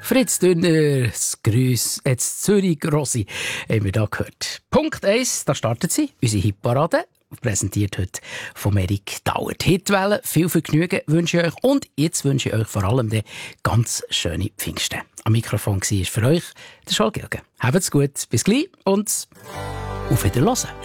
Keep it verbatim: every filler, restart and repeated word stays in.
Fritz Dünner, das Grüss, jetzt Zürich Grossi, haben wir da gehört. Punkt eins, da startet sie, unsere Hitparade, präsentiert heute von Erik Dauer. Die Hitwelle, viel Vergnügen wünsche ich euch und jetzt wünsche ich euch vor allem die ganz schöne Pfingsten. Am Mikrofon war für euch der Schalk Gilgen. Habt's gut, bis gleich und auf Wiederhören.